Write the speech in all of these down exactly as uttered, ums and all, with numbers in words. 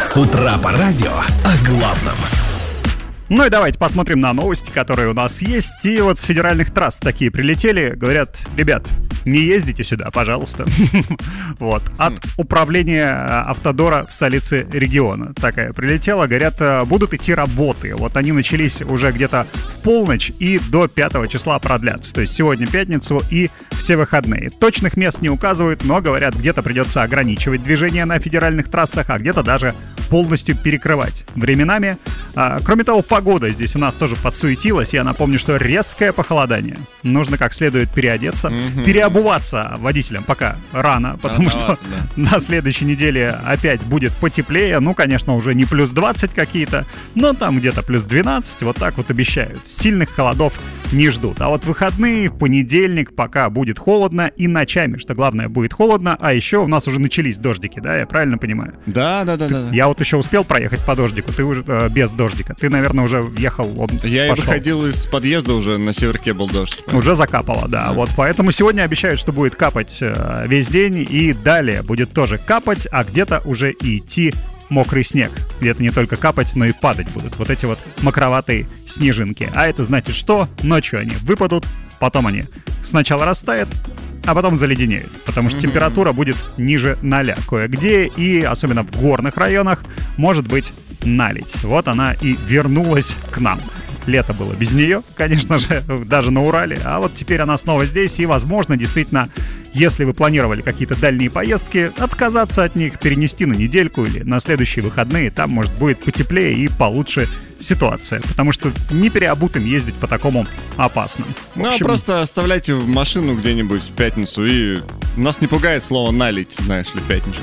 С утра по радио о главном. Ну и давайте посмотрим на новости, которые у нас есть. И вот с федеральных трасс такие прилетели. Говорят, ребят, не ездите сюда, пожалуйста. Вот. От управления Автодора в столице региона такая прилетела. Говорят, будут идти работы. Вот они начались уже где-то в полночь и до пятого числа продлятся. То есть сегодня пятницу и все выходные. Точных мест не указывают, но говорят, где-то придется ограничивать движение на федеральных трассах, а где-то даже полностью перекрывать временами. А, кроме того, погода здесь у нас тоже подсуетилась. Я напомню, что резкое похолодание. Нужно как следует переодеться. Mm-hmm. Переобуваться водителям пока рано, потому Рановато, что да. на следующей неделе опять будет потеплее. Ну, конечно, уже не плюс двадцать какие-то, но там где-то плюс двенадцать. Вот так вот обещают. Сильных холодов не ждут. А вот выходные, понедельник, пока будет холодно, и ночами, что главное, будет холодно. А еще у нас уже начались дождики, да? Я правильно понимаю? Да, да, да. Ты, да. Я вот еще успел проехать по дождику, ты уже э, без дождика. Ты, наверное, уже ехал, он Я пошел. выходил из подъезда, уже на северке был дождь. Уже закапало, да. да. Вот поэтому сегодня обещают, что будет капать э, весь день, и далее будет тоже капать, а где-то уже и идти мокрый снег. Где-то не только капать, но и падать будут. Вот эти вот мокроватые снежинки. А это значит что? Ночью они выпадут, потом они сначала растают, а потом заледенеют, потому что mm-hmm. температура будет ниже ноля кое-где, и особенно в горных районах может быть наледь. Вот она и вернулась к нам. Лето было без нее, конечно же, даже на Урале, а вот теперь она снова здесь, и, возможно, действительно, если вы планировали какие-то дальние поездки, отказаться от них, перенести на недельку или на следующие выходные, там, может, будет потеплее и получше ситуация, потому что не переобутым ездить по такому опасно. Ну, общем... просто оставляйте машину где-нибудь в пятницу, и нас не пугает слово «налить», знаешь ли, пятничку.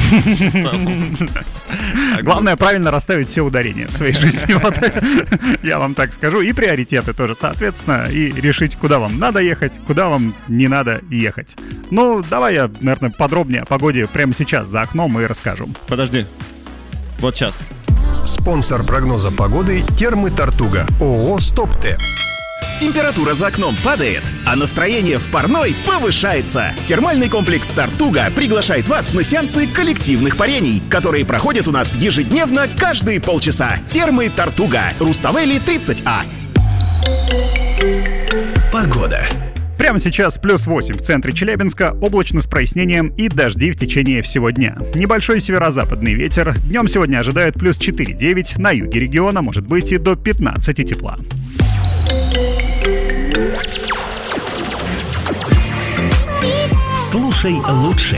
Главное правильно расставить все ударения в своей жизни, вот я вам так скажу, и приоритеты тоже, соответственно, и решить, куда вам надо ехать, куда вам не надо ехать. Ну, давай я, наверное, подробнее о погоде прямо сейчас за окном и расскажу. Подожди, вот сейчас. Спонсор прогноза погоды «Термы Тартуга» ООО «Стоп-Т». Температура за окном падает, а настроение в парной повышается. Термальный комплекс «Тартуга» приглашает вас на сеансы коллективных парений, которые проходят у нас ежедневно каждые полчаса. Термы «Тартуга», Руставели тридцать А. Погода. Прямо сейчас плюс восемь в центре Челябинска, облачно с прояснением и дожди в течение всего дня. Небольшой северо-западный ветер. Днем сегодня ожидают плюс четыре-девять, на юге региона может быть и до пятнадцати тепла. Слушай лучше.